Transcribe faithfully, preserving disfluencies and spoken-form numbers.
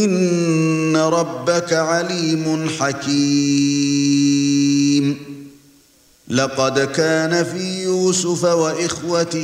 إِنَّ رَبَّكَ عَلِيمٌ حَكِيمٌ لَقَدْ كَانَ فِي يُوسُفَ وَإِخْوَتِهِ